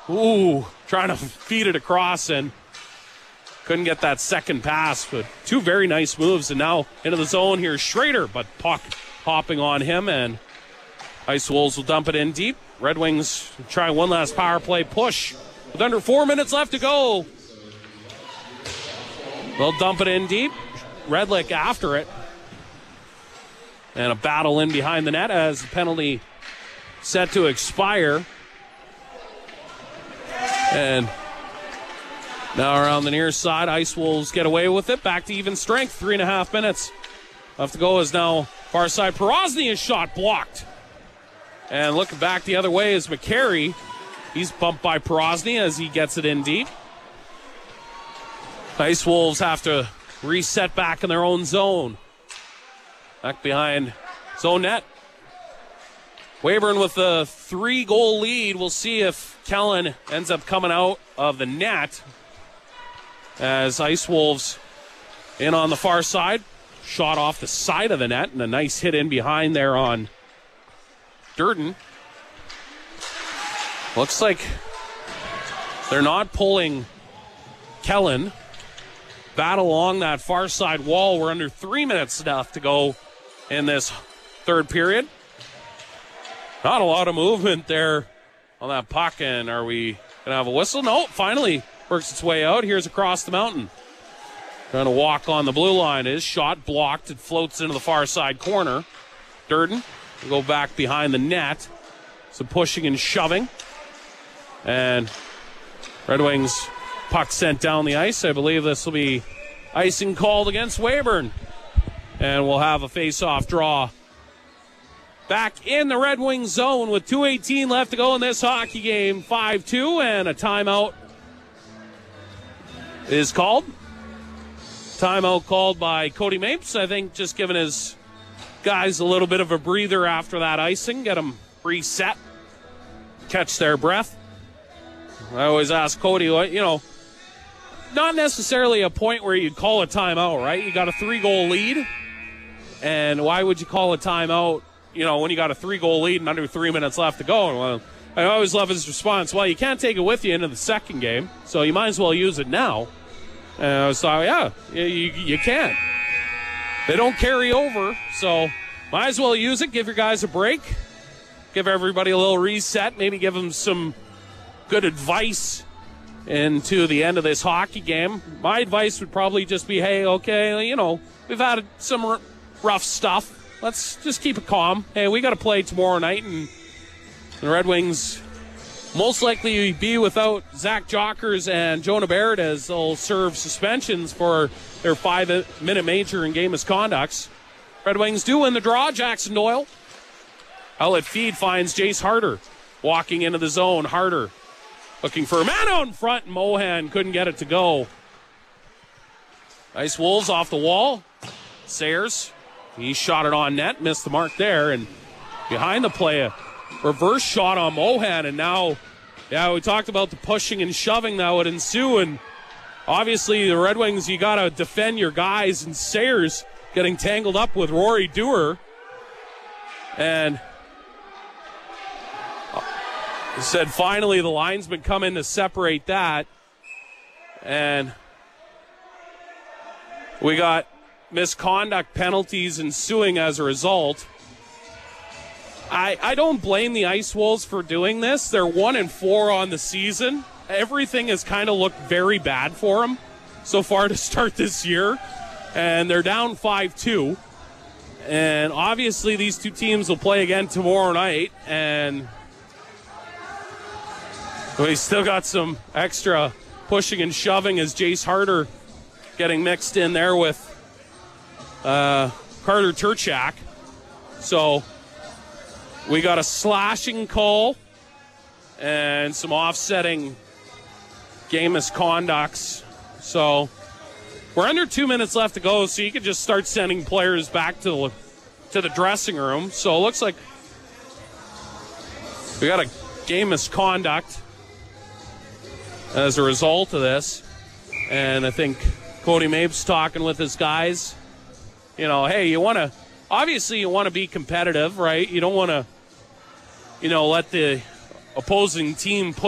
Ooh, trying to feed it across and couldn't get that second pass, but two very nice moves. And now into the zone here, Schrader, but puck hopping on him, and Ice Wolves will dump it in deep. Red Wings try one last power play push with under 4 minutes left to go. They'll dump it in deep. Redlick after it. And a battle in behind the net as the penalty set to expire. And now around the near side, Ice Wolves get away with it. Back to even strength, 3.5 minutes left to go as now far side. Porozny is shot blocked. And looking back the other way is McCary. He's bumped by Porozny as he gets it in deep. Ice Wolves have to reset back in their own zone. Back behind zone net. Weyburn with a 3-goal lead. We'll see if Kellen ends up coming out of the net. As Ice Wolves in on the far side. Shot off the side of the net and a nice hit in behind there on Durden. Looks like they're not pulling Kellen. Battle along that far side wall. We're under 3 minutes left to go in this third period. Not a lot of movement there on that puck, and are we going to have a whistle? No, finally works its way out. Here's across the mountain. Trying to walk on the blue line. Is shot blocked. It floats into the far side corner. Durden will go back behind the net. Some pushing and shoving. And Red Wings puck sent down the ice. I believe this will be icing called against Weyburn. And we'll have a face-off draw back in the Red Wings zone with 2:18 left to go in this hockey game. 5-2, and a timeout is called. Timeout called by Cody Mapes. I think just giving his guys a little bit of a breather after that icing. Get them reset. Catch their breath. I always ask Cody, not necessarily a point where you'd call a timeout, right? You got a 3-goal lead. And why would you call a timeout, when you got a 3-goal lead and under 3 minutes left to go? Well, I always love his response. Well, you can't take it with you into the second game, so you might as well use it now. And I was like, yeah, you can. They don't carry over, so might as well use it. Give your guys a break. Give everybody a little reset. Maybe give them some good advice into the end of this hockey game. My advice would probably just be, hey, okay, we've had some rough stuff. Let's just keep it calm. Hey, we got to play tomorrow night, and the Red Wings most likely be without Zach Jockers and Jonah Baird as they'll serve suspensions for their 5-minute major and game misconducts. Red Wings do win the draw. Jackson Doyle. Outlet feed finds Jace Harder walking into the zone. Harder looking for a man out in front. Mohan couldn't get it to go. Ice Wolves off the wall. Sayers. He shot it on net. Missed the mark there. And behind the play, a reverse shot on Mohan. And now, we talked about the pushing and shoving that would ensue. And obviously the Red Wings, you got to defend your guys. And Sayers getting tangled up with Rory Dewar. And he said finally the linesman come in to separate that. And we got misconduct penalties ensuing as a result. I don't blame the Ice Wolves for doing this. They're 1-4 on the season. Everything has kind of looked very bad for them so far to start this year. And they're down 5-2. And obviously these two teams will play again tomorrow night. And we still got some extra pushing and shoving as Jace Harder getting mixed in there with Carter Turchak. So we got a slashing call and some offsetting game misconducts. So we're under 2 minutes left to go, so you can just start sending players back to the dressing room. So it looks like we got a game misconduct as a result of this. And I think Cody Mapes talking with his guys. Hey, you want to be competitive, right? You don't want to, let the opposing team put